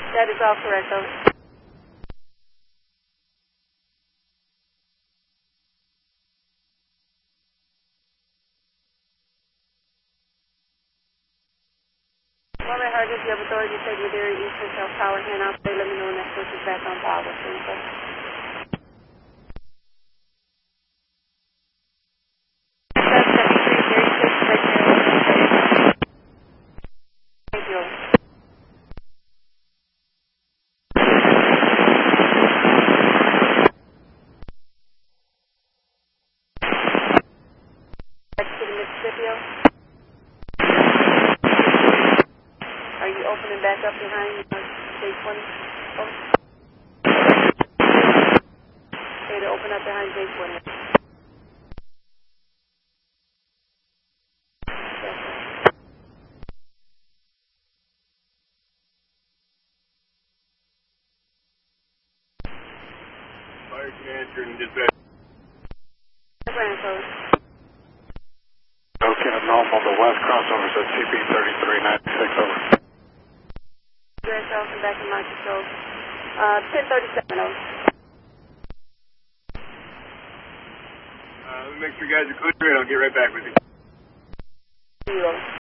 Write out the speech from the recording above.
That is all correct, over. Alright, Hardy, if you have authority to take Madeira Eastern South Power hand out, let me know when that switch is back on power. Thank you. Back to the Mississippi. Are you opening back up behind J20? Over. Okay, to open up behind J20. Fire command, turning dispatch. Okay, normal, the west crossovers at CP 3396, over. Grand Charleston, back in my control. 1037, over. Let me make sure you guys are clear and I'll get right back with you. See you, over.